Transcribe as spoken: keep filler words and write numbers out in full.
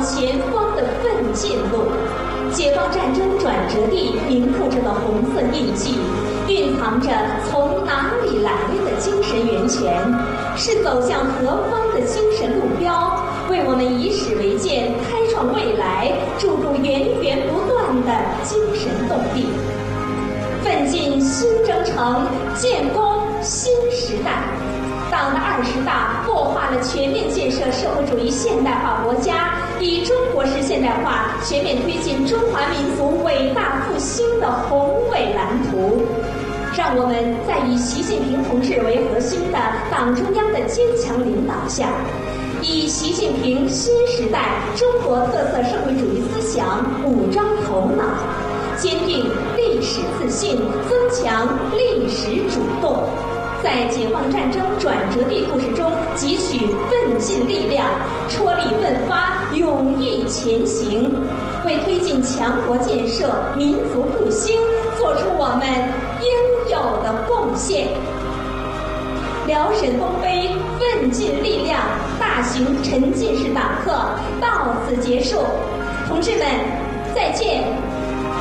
前方的奋进路。解放战争转折地凝固着的红色印记，蕴藏着从哪里来的精神源泉，是走向何方的精神路标，为我们以史为鉴，开创未来，注入源源不断的精神动力。奋进新征程，建功新时代。党的二十大擘画了全面建设社会主义现代化国家，以中国式现代化全面推进中华民族伟大复兴的宏伟蓝图。让我们在以习近平同志为核心的党中央的坚强领导下，以习近平新时代中国特色社会主义思想武装头脑，坚定历史自信，增强历史主动，在解放战争转折地故事中汲取奋进力量，踔厉奋发，勇毅前行，为推进强国建设、民族复兴做出我们应有的贡献。辽沈东北奋进力量大型沉浸式党课到此结束，同志们，再见。